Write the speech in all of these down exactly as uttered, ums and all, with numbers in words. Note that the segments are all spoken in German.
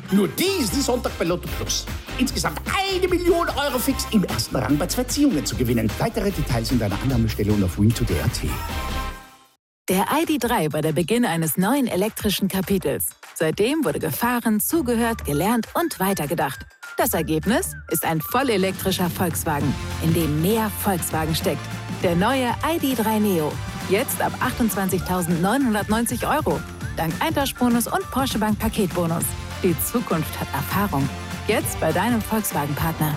Nur diesen Sonntag bei Lotto Plus. Insgesamt eine Million Euro fix im ersten Rang bei zwei Ziehungen zu gewinnen. Weitere Details in deiner Annahmestelle und auf win to punkt at. Der I D drei war der Beginn eines neuen elektrischen Kapitels. Seitdem wurde gefahren, zugehört, gelernt und weitergedacht. Das Ergebnis ist ein vollelektrischer Volkswagen, in dem mehr Volkswagen steckt. Der neue I D drei Neo. Jetzt ab achtundzwanzigtausendneunhundertneunzig Euro. Dank Eintauschbonus und Porsche Bank Paketbonus. Die Zukunft hat Erfahrung. Jetzt bei deinem Volkswagen-Partner.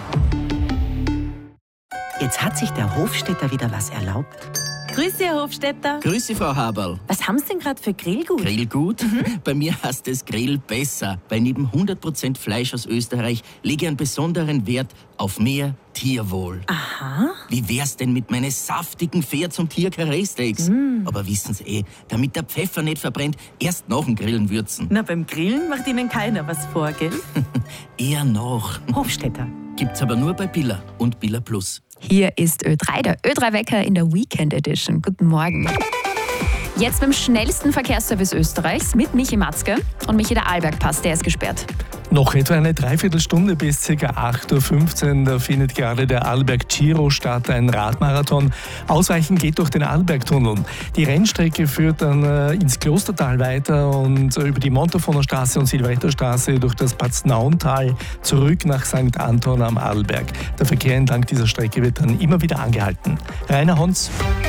Jetzt hat sich der Hofstädter wieder was erlaubt. Grüß Sie, Herr Hofstädter. Grüß Sie, Frau Haberl. Was haben Sie denn gerade für Grillgut? Grillgut? Mhm. Bei mir heißt es Grill besser, weil neben hundert Prozent Fleisch aus Österreich lege ich einen besonderen Wert auf mehr Tierwohl. Aha. Wie wär's denn mit meinen saftigen Pferd- zum Tier-Karree-Steaks? Mm. Aber wissen Sie eh, damit der Pfeffer nicht verbrennt, erst nach dem Grillen würzen. Na, beim Grillen macht Ihnen keiner was vor, gell? Eher noch. Hofstädter. Gibt's aber nur bei Billa und Billa Plus. Hier ist Ö drei, der Ö drei Wecker in der Weekend Edition. Guten Morgen. Jetzt beim schnellsten Verkehrsservice Österreichs mit Michi Matzke und Michi, der Arlbergpass, der ist gesperrt. Noch etwa eine Dreiviertelstunde bis ca. acht Uhr fünfzehn. Da findet gerade der Arlberg Giro statt, ein Radmarathon. Ausweichen geht durch den Arlbergtunnel. Die Rennstrecke führt dann äh, ins Klostertal weiter und äh, über die Montafoner Straße und Silvesterstraße durch das Paznauntal zurück nach Sankt Anton am Arlberg. Der Verkehr entlang dieser Strecke wird dann immer wieder angehalten. Rainer Honz.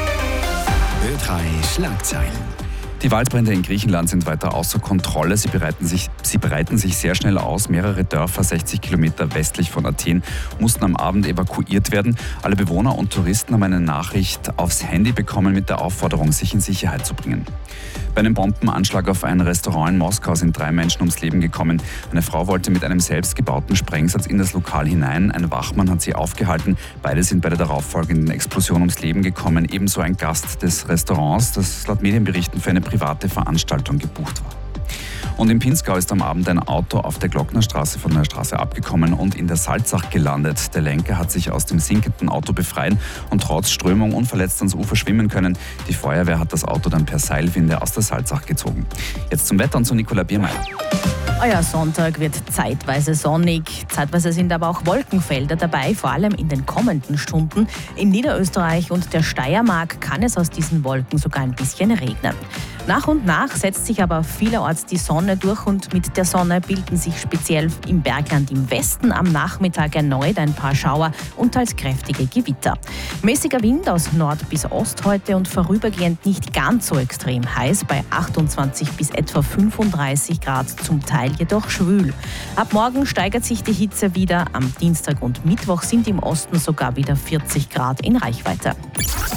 Ö drei Schlagzeilen. Die Waldbrände in Griechenland sind weiter außer Kontrolle. Sie bereiten sich, sie breiten sich sehr schnell aus. Mehrere Dörfer, sechzig Kilometer westlich von Athen, mussten am Abend evakuiert werden. Alle Bewohner und Touristen haben eine Nachricht aufs Handy bekommen mit der Aufforderung, sich in Sicherheit zu bringen. Bei einem Bombenanschlag auf ein Restaurant in Moskau sind drei Menschen ums Leben gekommen. Eine Frau wollte mit einem selbstgebauten Sprengsatz in das Lokal hinein. Ein Wachmann hat sie aufgehalten. Beide sind bei der darauffolgenden Explosion ums Leben gekommen. Ebenso ein Gast des Restaurants, das laut Medienberichten für eine private Veranstaltung gebucht war. Und in Pinzgau ist am Abend ein Auto auf der Glocknerstraße von der Straße abgekommen und in der Salzach gelandet. Der Lenker hat sich aus dem sinkenden Auto befreien und trotz Strömung unverletzt ans Ufer schwimmen können. Die Feuerwehr hat das Auto dann per Seilwinde aus der Salzach gezogen. Jetzt zum Wetter und zu Nicola Biermeier. Euer Sonntag wird zeitweise sonnig, zeitweise sind aber auch Wolkenfelder dabei, vor allem in den kommenden Stunden. In Niederösterreich und der Steiermark kann es aus diesen Wolken sogar ein bisschen regnen. Nach und nach setzt sich aber vielerorts die Sonne durch und mit der Sonne bilden sich speziell im Bergland im Westen am Nachmittag erneut ein paar Schauer und teils kräftige Gewitter. Mäßiger Wind aus Nord bis Ost heute und vorübergehend nicht ganz so extrem heiß bei achtundzwanzig bis etwa fünfunddreißig Grad, zum Teil jedoch schwül. Ab morgen steigert sich die Hitze wieder. Am Dienstag und Mittwoch sind im Osten sogar wieder vierzig Grad in Reichweite.